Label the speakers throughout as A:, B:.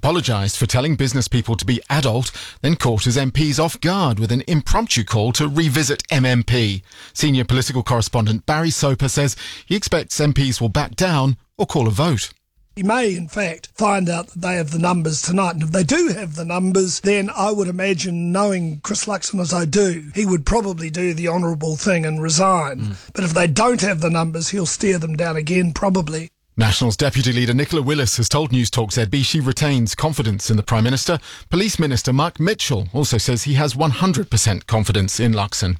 A: apologised for telling business people to be adult, then caught his MPs off guard with an impromptu call to revisit MMP. Senior political correspondent Barry Soper says he expects MPs will back down or call a vote.
B: He may, in fact, find out that they have the numbers tonight. And if they do have the numbers, then I would imagine, knowing Chris Luxon as I do, he would probably do the honourable thing and resign. But if they don't have the numbers, he'll steer them down again, probably.
A: Nationals Deputy Leader Nicola Willis has told News Talk ZB she retains confidence in the Prime Minister. Police Minister Mark Mitchell also says he has 100% confidence in Luxon.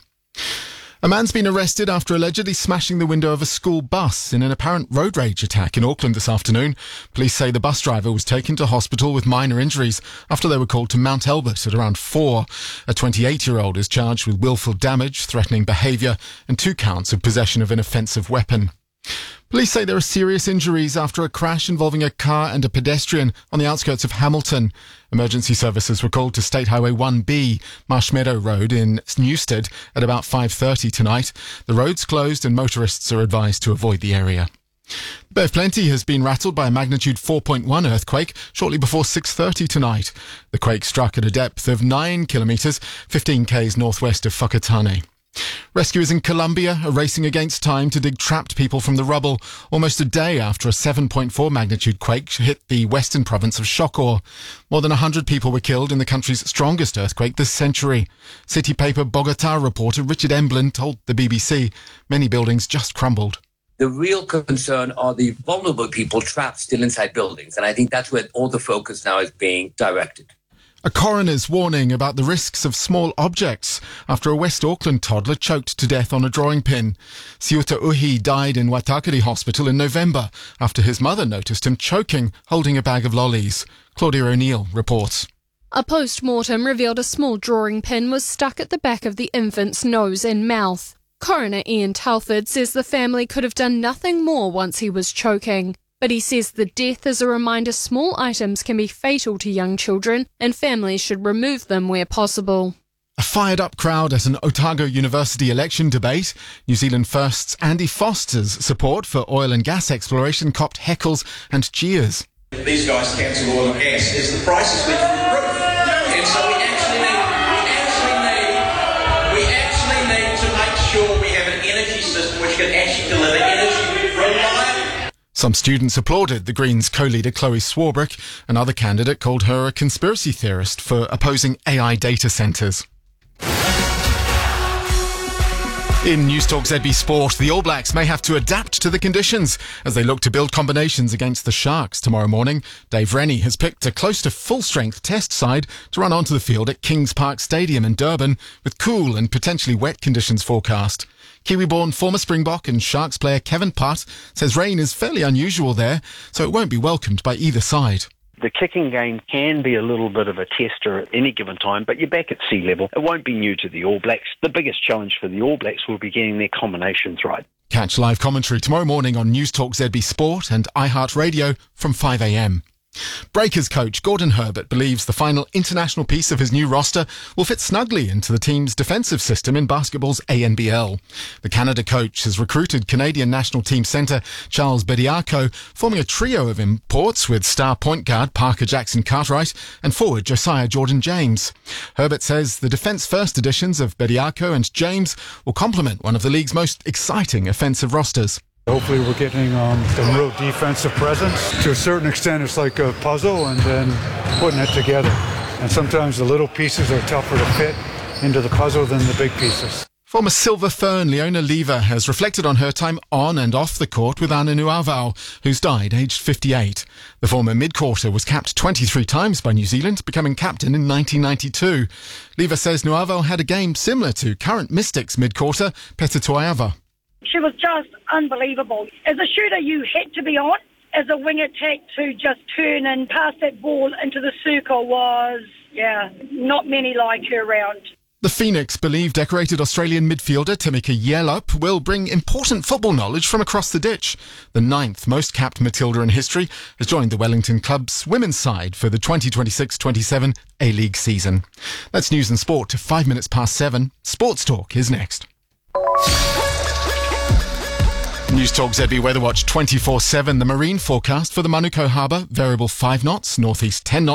A: A man's been arrested after allegedly smashing the window of a school bus in an apparent road rage attack in Auckland this afternoon. Police say the bus driver was taken to hospital with minor injuries after they were called to Mount Albert at around 4. A 28-year-old is charged with willful damage, threatening behaviour and 2 counts of possession of an offensive weapon. Police say there are serious injuries after a crash involving a car and a pedestrian on the outskirts of Hamilton. Emergency services were called to State Highway 1B, Marshmeadow Road in Newstead at about 5:30 tonight. The road's closed and motorists are advised to avoid the area. Bay of Plenty has been rattled by a magnitude 4.1 earthquake shortly before 6:30 tonight. The quake struck at a depth of 9 kilometres, 15 k's northwest of Whakatane. Rescuers in Colombia are racing against time to dig trapped people from the rubble almost a day after a 7.4 magnitude quake hit the western province of Chocó. More than 100 people were killed in the country's strongest earthquake this century. City paper Bogotá reporter Richard Emblin told the BBC many buildings just crumbled.
C: The real concern are the vulnerable people trapped still inside buildings, and I think that's where all the focus now is being directed.
A: A coroner's warning about the risks of small objects after a West Auckland toddler choked to death on a drawing pin. Siuta Uhi died in Waitakere Hospital in November after his mother noticed him choking, holding a bag of lollies. Claudia O'Neill reports.
D: A post-mortem revealed a small drawing pin was stuck at the back of the infant's nose and mouth. Coroner Ian Telford says the family could have done nothing more once he was choking. But he says the death is a reminder small items can be fatal to young children and families should remove them where possible.
A: A fired-up crowd at an Otago University election debate. New Zealand First's Andy Foster's support for oil and gas exploration copped heckles and cheers.
E: These guys cancel oil and gas as the prices went through the roof. And so we actually need to make sure we have an energy system which can actually deliver energy reliably.
A: Some students applauded the Greens co-leader Chloe Swarbrick. Another candidate called her a conspiracy theorist for opposing AI data centres. In News Talk ZB Sport, the All Blacks may have to adapt to the conditions as they look to build combinations against the Sharks tomorrow morning. Dave Rennie has picked a close to full-strength test side to run onto the field at Kings Park Stadium in Durban with cool and potentially wet conditions forecast. Kiwi-born former Springbok and Sharks player Kevin Putt says rain is fairly unusual there, so it won't be welcomed by either side.
F: The kicking game can be a little bit of a tester at any given time, but you're back at sea level. It won't be new to the All Blacks. The biggest challenge for the All Blacks will be getting their combinations right.
A: Catch live commentary tomorrow morning on News Talk ZB Sport and iHeartRadio from 5 a.m. Breakers coach Gordon Herbert believes the final international piece of his new roster will fit snugly into the team's defensive system in basketball's ANBL. The Canada coach has recruited Canadian national team centre Charles Bediako, forming a trio of imports with star point guard Parker Jackson Cartwright and forward Josiah Jordan-James. Herbert says the defence-first additions of Bediako and James will complement one of the league's most exciting offensive rosters.
G: Hopefully we're getting the real defensive presence. To a certain extent, it's like a puzzle and then putting it together. And sometimes the little pieces are tougher to fit into the puzzle than the big pieces.
A: Former Silver Fern Leona Lever has reflected on her time on and off the court with Ana Nuavau, who's died aged 58. The former mid-quarter was capped 23 times by New Zealand, becoming captain in 1992. Lever says Nuavau had a game similar to current Mystics mid-quarter Peta Toiava.
H: She was just unbelievable. As a shooter, you had to be on. As a wing attack, to just turn and pass that ball into the circle was, not many like her around.
A: The Phoenix believe decorated Australian midfielder Tamika Yallop will bring important football knowledge from across the ditch. The 9th most capped Matilda in history has joined the Wellington Club's women's side for the 2026-27 A-League season. That's news and sport to 5 minutes past 7. Sports Talk is next. News Talk ZB Weather Watch 24/7. The marine forecast for the Manukau Harbour, variable 5 knots, northeast 10 knots.